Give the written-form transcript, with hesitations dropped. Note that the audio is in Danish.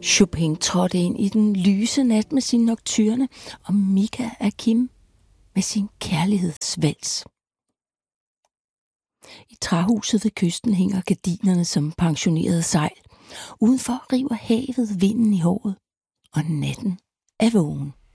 Chopin trådte ind i den lyse nat med sin nocturne, og Mika Akim med sin kærlighedsvals. I træhuset ved kysten hænger gardinerne som pensionerede sejl. Udenfor river havet vinden i håret, og natten er vågen.